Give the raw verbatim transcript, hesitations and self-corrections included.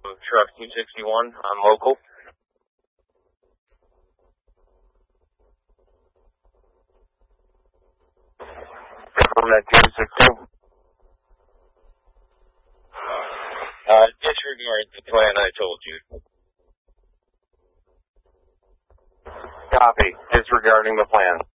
Truck two sixty-one, I'm local. From that two sixty. Uh, disregard the plan I told you. Copy. Disregarding the plan.